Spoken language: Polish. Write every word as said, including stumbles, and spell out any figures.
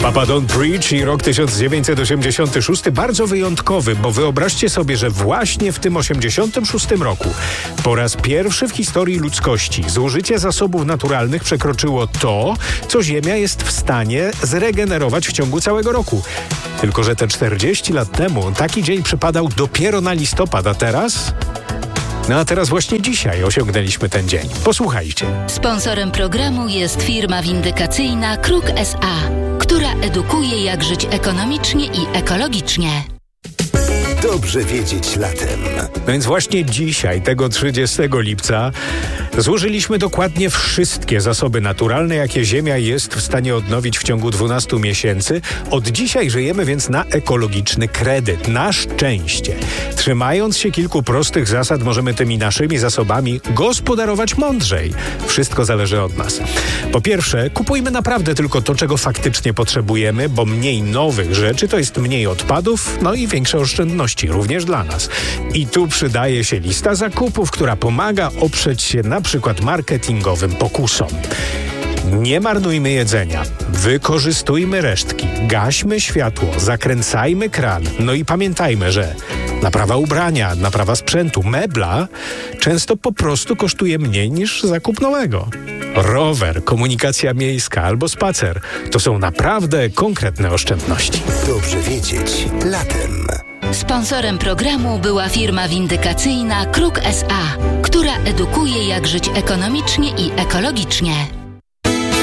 Papa Don't Preach i rok tysiąc dziewięćset osiemdziesiąty szósty bardzo wyjątkowy, bo wyobraźcie sobie, że właśnie w tym osiemdziesiątym szóstym roku po raz pierwszy w historii ludzkości zużycie zasobów naturalnych przekroczyło to, co Ziemia jest w stanie zregenerować w ciągu całego roku. Tylko że te czterdzieści lat temu taki dzień przypadał dopiero na listopad, a teraz... No a teraz właśnie dzisiaj osiągnęliśmy ten dzień. Posłuchajcie. Sponsorem programu jest firma windykacyjna Kruk S A, która edukuje, jak żyć ekonomicznie i ekologicznie. Dobrze wiedzieć latem. No więc właśnie dzisiaj, tego trzydziestego lipca, zużyliśmy dokładnie wszystkie zasoby naturalne, jakie Ziemia jest w stanie odnowić w ciągu dwunastu miesięcy. Od dzisiaj żyjemy więc na ekologiczny kredyt. Na szczęście. Trzymając się kilku prostych zasad, możemy tymi naszymi zasobami gospodarować mądrzej. Wszystko zależy od nas. Po pierwsze, kupujmy naprawdę tylko to, czego faktycznie potrzebujemy, bo mniej nowych rzeczy to jest mniej odpadów, no i większe oszczędności. Również dla nas. I tu przydaje się lista zakupów, która pomaga oprzeć się na przykład marketingowym pokusom. Nie marnujmy jedzenia, wykorzystujmy resztki, gaśmy światło, zakręcajmy kran. No i pamiętajmy, że naprawa ubrania, naprawa sprzętu, mebla często po prostu kosztuje mniej niż zakup nowego. Rower, komunikacja miejska albo spacer to są naprawdę konkretne oszczędności. Dobrze wiedzieć latem. Sponsorem programu była firma windykacyjna Kruk S A, która edukuje, jak żyć ekonomicznie i ekologicznie.